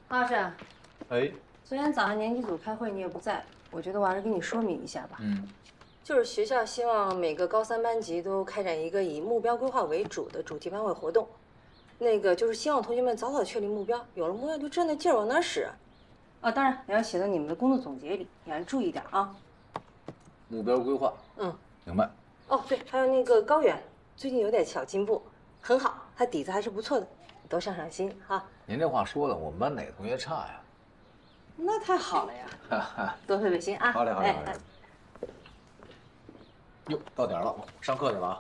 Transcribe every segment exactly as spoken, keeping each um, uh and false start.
高老师， 哎， 昨天早上年级组开会你也不在，我觉得我还是给你说明一下吧。 嗯， 就是学校希望每个高三班级都开展一个以目标规划为主的主题班会活动，那个就是希望同学们早早确立目标，有了目标就知道那劲儿往哪使。啊，当然也要写到你们的工作总结里，你要注意点啊。 目标规划， 嗯， 明白。 哦，对，还有那个高远，最近有点小进步，很好，他底子还是不错的，多上上心哈。 您这话说的，我们班哪个同学差呀？ 那太好了呀，多费费心啊。 好嘞，好嘞，好嘞哎。 哟，到点了，上课去了啊。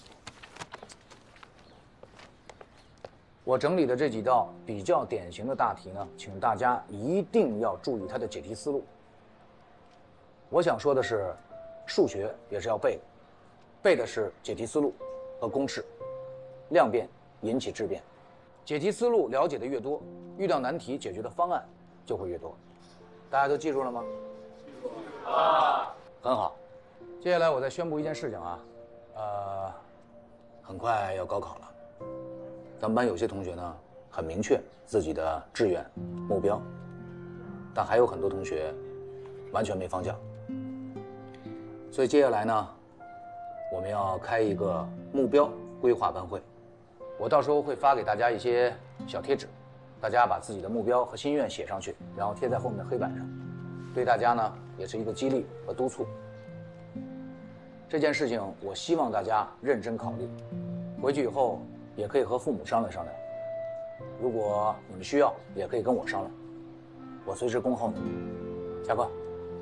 我整理的这几道比较典型的大题呢，请大家一定要注意它的解题思路。我想说的是，数学也是要背的，背的是解题思路和公式，量变引起质变。解题思路了解的越多，遇到难题解决的方案就会越多。大家都记住了吗？记住了。很好。接下来我再宣布一件事情啊，呃，很快要高考了。咱们班有些同学呢，很明确自己的志愿目标，但还有很多同学完全没方向。所以接下来呢，我们要开一个目标规划班会，我到时候会发给大家一些小贴纸，大家把自己的目标和心愿写上去，然后贴在后面的黑板上，对大家呢也是一个激励和督促。这件事情我希望大家认真考虑，回去以后也可以和父母商量商量，如果你们需要，也可以跟我商量，我随时恭候你们。下课。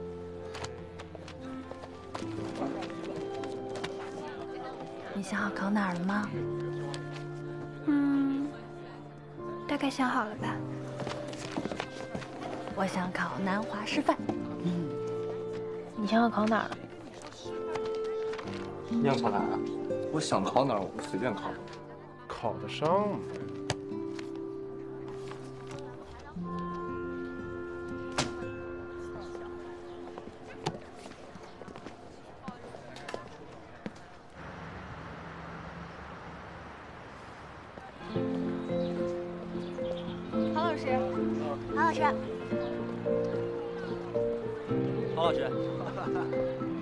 你想好考哪儿了吗？嗯，大概想好了吧。我想考南华师范。 嗯，你想要考哪儿？ 你想考哪儿啊？我想考哪儿，我随便考。 考得上吗？ 郝老师，郝老师， 郝老师。